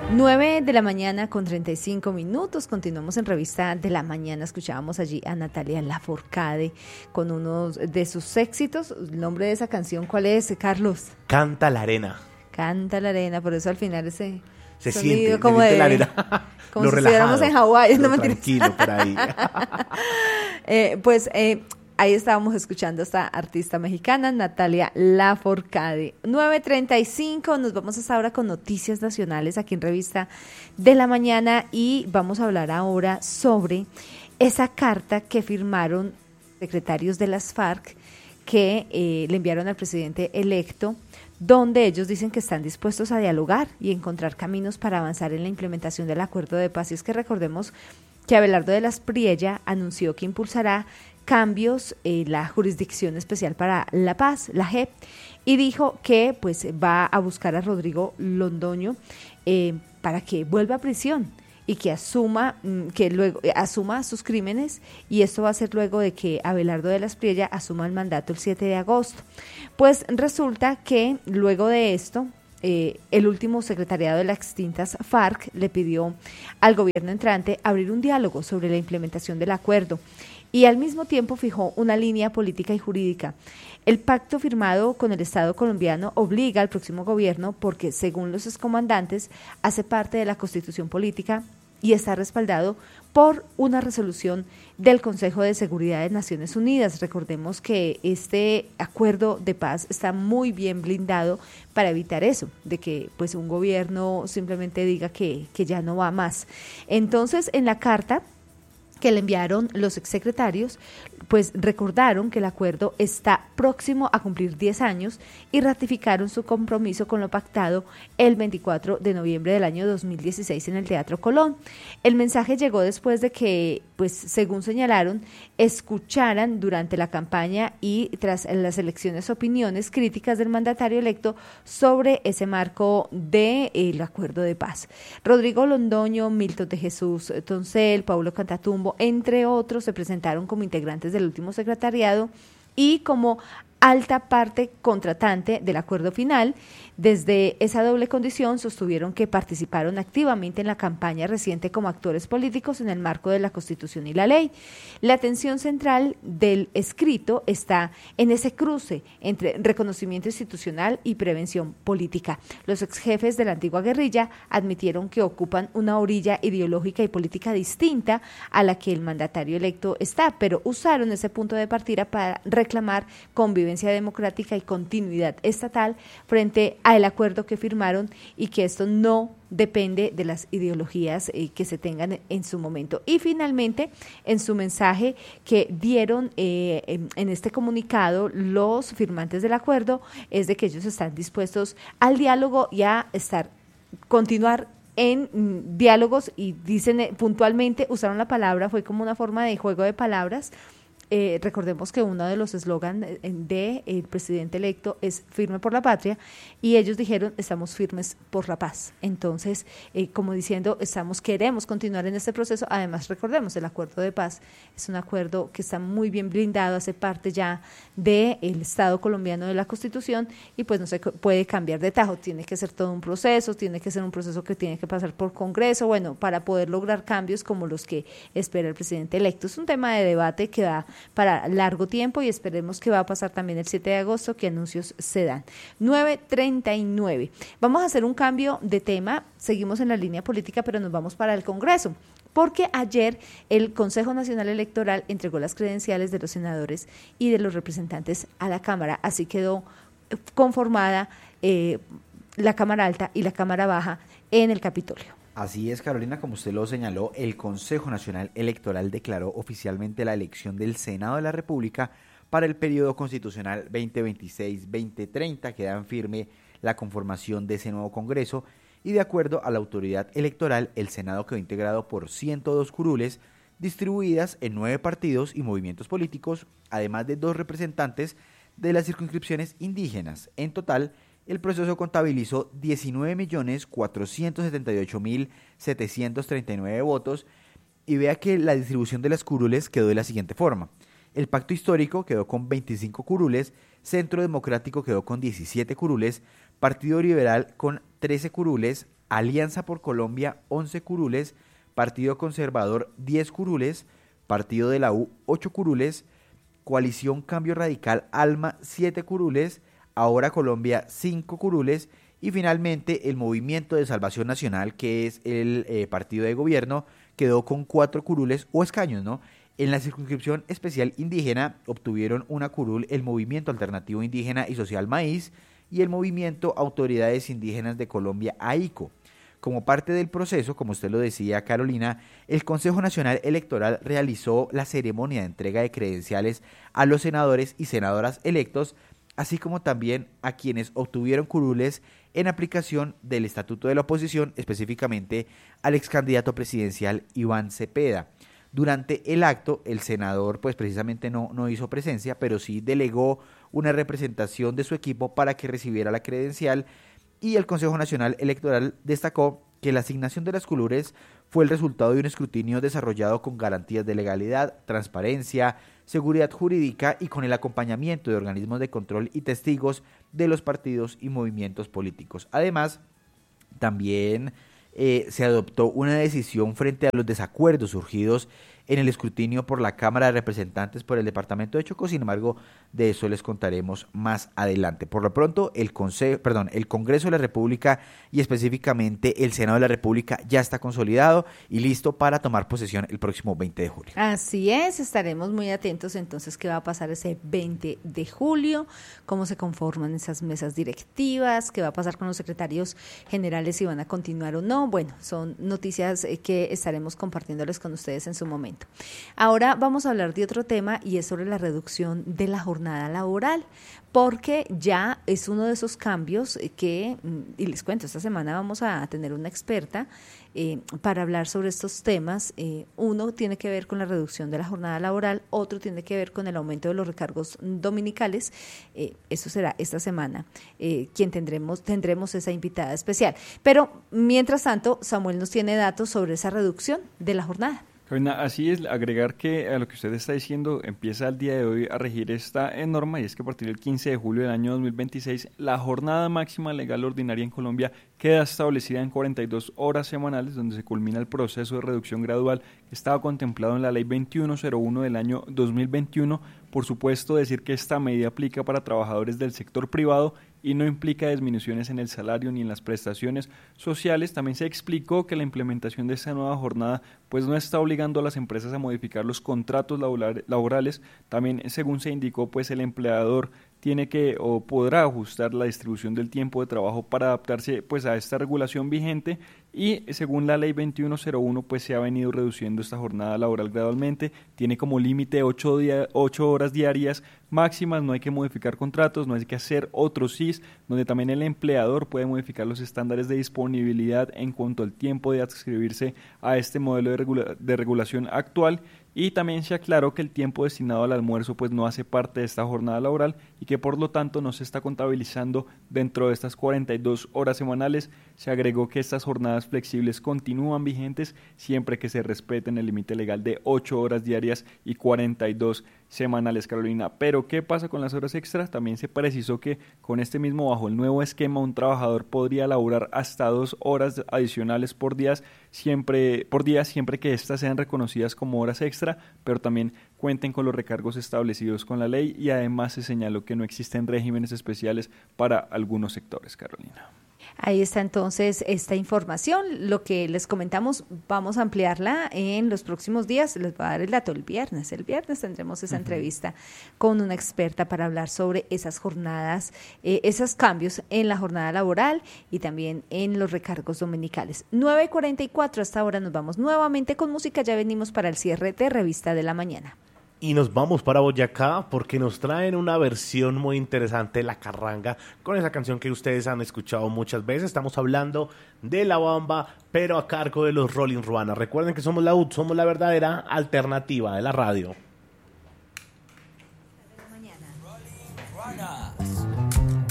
9 de la mañana con 35 minutos. Continuamos en Revista de la Mañana. Escuchábamos allí a Natalia Lafourcade con uno de sus éxitos. ¿El nombre de esa canción cuál es, Carlos? Canta la arena. Canta la arena, por eso al final ese se sonido siente, como se siente de la arena. como lo si relajado, estuviéramos en Hawái. No, tranquilo por ahí. Ahí estábamos escuchando a esta artista mexicana, Natalia Lafourcade. 9:35, nos vamos hasta ahora con noticias nacionales aquí en Revista de la Mañana y vamos a hablar ahora sobre esa carta que firmaron secretarios de las FARC que le enviaron al presidente electo, donde ellos dicen que están dispuestos a dialogar y encontrar caminos para avanzar en la implementación del acuerdo de paz. Y es que recordemos que Abelardo de las Priella anunció que impulsará cambios en la Jurisdicción Especial para la Paz, la JEP, y dijo que pues va a buscar a Rodrigo Londoño para que vuelva a prisión y que asuma sus crímenes, y esto va a ser luego de que Abelardo de las Priella asuma el mandato el 7 de agosto. Pues resulta que luego de esto, el último secretariado de las extintas FARC le pidió al gobierno entrante abrir un diálogo sobre la implementación del acuerdo y al mismo tiempo fijó una línea política y jurídica. El pacto firmado con el Estado colombiano obliga al próximo gobierno porque, según los excomandantes, hace parte de la Constitución política y está respaldado por una resolución del Consejo de Seguridad de Naciones Unidas. Recordemos que este acuerdo de paz está muy bien blindado para evitar eso, de que pues un gobierno simplemente diga que ya no va más. Entonces, en la carta que le enviaron los exsecretarios, pues recordaron que el acuerdo está próximo a cumplir 10 años y ratificaron su compromiso con lo pactado el 24 de noviembre del año 2016 en el Teatro Colón. El mensaje llegó después de que, pues según señalaron, escucharan durante la campaña y tras las elecciones opiniones críticas del mandatario electo sobre ese marco del acuerdo de paz. Rodrigo Londoño, Milton de Jesús Toncel, Paulo Cantatumbo, entre otros, se presentaron como integrantes del último secretariado y como alta parte contratante del acuerdo final. Desde esa doble condición sostuvieron que participaron activamente en la campaña reciente como actores políticos en el marco de la Constitución y la ley. La atención central del escrito está en ese cruce entre reconocimiento institucional y prevención política. Los exjefes de la antigua guerrilla admitieron que ocupan una orilla ideológica y política distinta a la que el mandatario electo está, pero usaron ese punto de partida para reclamar convivencia democrática y continuidad estatal frente al acuerdo que firmaron y que esto no depende de las ideologías que se tengan en su momento. Y finalmente, en su mensaje que dieron en este comunicado los firmantes del acuerdo, es de que ellos están dispuestos al diálogo y a continuar en diálogos, y dicen puntualmente, usaron la palabra, fue como una forma de juego de palabras. Recordemos que uno de los eslogans del presidente electo es firme por la patria, y ellos dijeron estamos firmes por la paz. Entonces, como diciendo, queremos continuar en este proceso. Además, recordemos, el acuerdo de paz es un acuerdo que está muy bien blindado, hace parte ya del Estado colombiano, de la Constitución, y pues no se puede cambiar de tajo, tiene que ser todo un proceso, tiene que ser un proceso que tiene que pasar por Congreso, bueno, para poder lograr cambios como los que espera el presidente electo. Es un tema de debate que da para largo tiempo y esperemos que va a pasar también el 7 de agosto, que anuncios se dan. 9:39. Vamos a hacer un cambio de tema, seguimos en la línea política, pero nos vamos para el Congreso, porque ayer el Consejo Nacional Electoral entregó las credenciales de los senadores y de los representantes a la Cámara. Así quedó conformada la Cámara Alta y la Cámara Baja en el Capitolio. Así es, Carolina, como usted lo señaló, el Consejo Nacional Electoral declaró oficialmente la elección del Senado de la República para el periodo constitucional 2026-2030. Queda en firme la conformación de ese nuevo Congreso y, de acuerdo a la autoridad electoral, el Senado quedó integrado por 102 curules distribuidas en 9 partidos y movimientos políticos, además de 2 representantes de las circunscripciones indígenas. En total, el proceso contabilizó 19.478.739 votos, y vea que la distribución de las curules quedó de la siguiente forma. El Pacto Histórico quedó con 25 curules, Centro Democrático quedó con 17 curules, Partido Liberal con 13 curules, Alianza por Colombia 11 curules, Partido Conservador 10 curules, Partido de la U 8 curules, Coalición Cambio Radical Alma 7 curules, Ahora Colombia 5 curules y finalmente el Movimiento de Salvación Nacional, que es el partido de gobierno, quedó con 4 curules o escaños, ¿no? En la circunscripción especial indígena obtuvieron una curul el Movimiento Alternativo Indígena y Social Maíz y el Movimiento Autoridades Indígenas de Colombia AICO. Como parte del proceso, como usted lo decía, Carolina, el Consejo Nacional Electoral realizó la ceremonia de entrega de credenciales a los senadores y senadoras electos, así como también a quienes obtuvieron curules en aplicación del Estatuto de la Oposición, específicamente al ex candidato presidencial Iván Cepeda. Durante el acto, el senador pues precisamente no hizo presencia, pero sí delegó una representación de su equipo para que recibiera la credencial, y el Consejo Nacional Electoral destacó que la asignación de las curules fue el resultado de un escrutinio desarrollado con garantías de legalidad, transparencia, seguridad jurídica y con el acompañamiento de organismos de control y testigos de los partidos y movimientos políticos. Además, también se adoptó una decisión frente a los desacuerdos surgidos en el escrutinio por la Cámara de Representantes por el Departamento de Chocó. Sin embargo, de eso les contaremos más adelante. Por lo pronto, el Congreso de la República y específicamente el Senado de la República ya está consolidado y listo para tomar posesión el próximo 20 de julio. Así es, estaremos muy atentos entonces qué va a pasar ese 20 de julio, cómo se conforman esas mesas directivas, qué va a pasar con los secretarios generales, si van a continuar o no. Bueno, son noticias que estaremos compartiéndoles con ustedes en su momento. Ahora vamos a hablar de otro tema y es sobre la reducción de la jornada laboral, porque ya es uno de esos cambios que, y les cuento, esta semana vamos a tener una experta para hablar sobre estos temas. Uno tiene que ver con la reducción de la jornada laboral, otro tiene que ver con el aumento de los recargos dominicales. Eso será esta semana, quien tendremos esa invitada especial. Pero mientras tanto, Samuel nos tiene datos sobre esa reducción de la jornada. Carolina, así es, agregar que a lo que usted está diciendo, empieza el día de hoy a regir esta norma, y es que a partir del 15 de julio del año 2026, la jornada máxima legal ordinaria en Colombia queda establecida en 42 horas semanales, donde se culmina el proceso de reducción gradual que estaba contemplado en la Ley 2101 del año 2021. Por supuesto, decir que esta medida aplica para trabajadores del sector privado y no implica disminuciones en el salario ni en las prestaciones sociales. También se explicó que la implementación de esta nueva jornada pues no está obligando a las empresas a modificar los contratos laborales. También, según se indicó, pues el empleador tiene que o podrá ajustar la distribución del tiempo de trabajo para adaptarse pues a esta regulación vigente, y según la Ley 2101 pues se ha venido reduciendo esta jornada laboral gradualmente. Tiene como límite 8 horas diarias máximas, no hay que modificar contratos, no hay que hacer otros CIS, donde también el empleador puede modificar los estándares de disponibilidad en cuanto al tiempo de adscribirse a este modelo de regulación actual. Y también se aclaró que el tiempo destinado al almuerzo pues no hace parte de esta jornada laboral y que por lo tanto no se está contabilizando dentro de estas 42 horas semanales. Se agregó que estas jornadas flexibles continúan vigentes siempre que se respeten el límite legal de 8 horas diarias y 42 semanales, Carolina. Pero ¿qué pasa con las horas extras? También se precisó que con este mismo, bajo el nuevo esquema, un trabajador podría laborar hasta 2 horas adicionales por día siempre que éstas sean reconocidas como horas extra, pero también cuenten con los recargos establecidos con la ley, y además se señaló que no existen regímenes especiales para algunos sectores, Carolina. Ahí está entonces esta información. Lo que les comentamos, vamos a ampliarla en los próximos días. Les voy a dar el dato el viernes. El viernes tendremos esa entrevista con una experta para hablar sobre esas jornadas, esos cambios en la jornada laboral y también en los recargos dominicales. 9:44, hasta ahora nos vamos nuevamente con música. Ya venimos para el cierre de Revista de la Mañana. Y nos vamos para Boyacá porque nos traen una versión muy interesante de La Carranga, con esa canción que ustedes han escuchado muchas veces. Estamos hablando de La Bamba, pero a cargo de los Rolling Ruana. Recuerden que somos la UD, somos la verdadera alternativa de la radio.